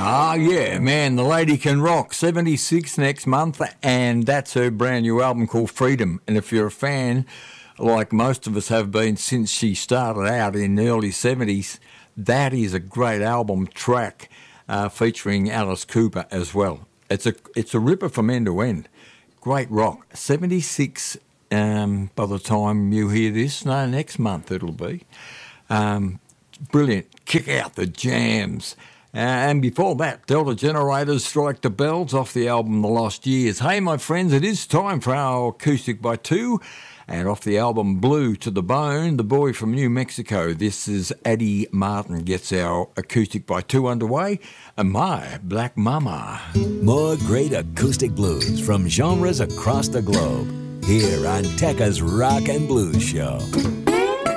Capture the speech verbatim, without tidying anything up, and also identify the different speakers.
Speaker 1: Ah, yeah, man, the lady can rock. seventy-six next month, and that's her brand new album called Freedom. And if you're a fan, like most of us have been since she started out in the early seventies, that is a great album track uh, featuring Alice Cooper as well. It's a it's a ripper from end to end. Great rock. seventy-six um, by the time you hear this. No, next month it'll be. Um, brilliant. Kick out the jams. Uh, and before that, Delta Generators Strike the Bells off the album The Lost Years. Hey, my friends, it is time for our Acoustic by Two. And off the album Blue to the Bone, the boy from New Mexico. This is Eddie Martin gets our Acoustic by Two underway. And my Black Mama.
Speaker 2: More great acoustic blues from genres across the globe. Here on Tekka's Rock and Blues Show.